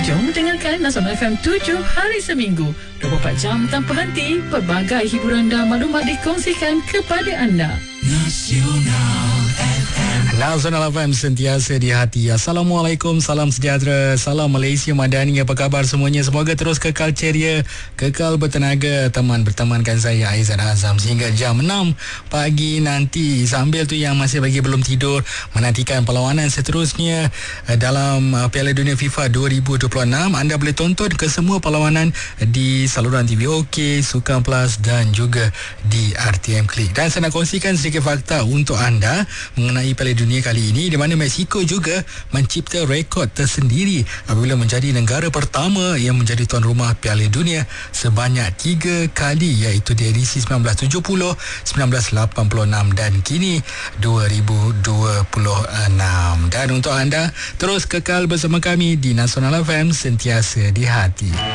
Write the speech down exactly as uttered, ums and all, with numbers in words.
Jom dengarkan Nasional F M tujuh hari seminggu, dua puluh empat jam tanpa henti. Pelbagai hiburan dan maklumat dikongsikan kepada anda. Nasional F M. Nasional F M sentiasa di hati. Assalamualaikum, salam sejahtera, salam Malaysia Madani. Apa khabar semuanya? Semoga terus kekal ceria, kekal bertenaga. Teman bertemankan saya Aizat Azam sehingga jam enam pagi nanti. Sambil tu yang masih lagi belum tidur, menantikan perlawanan seterusnya dalam Piala Dunia FIFA dua ribu dua puluh enam. Anda boleh tonton ke semua perlawanan di saluran T V OK, Sukan Plus dan juga di R T M Klik. Dan saya nak kongsikan sedikit fakta untuk anda mengenai Piala Dunia kali ini, di mana Mexico juga mencipta rekod tersendiri apabila menjadi negara pertama yang menjadi tuan rumah Piala Dunia sebanyak tiga kali, iaitu di edisi sembilan belas tujuh puluh, sembilan belas lapan puluh enam dan kini dua ribu dua puluh enam. Dan untuk anda, terus kekal bersama kami di Nasional F M, sentiasa di hati.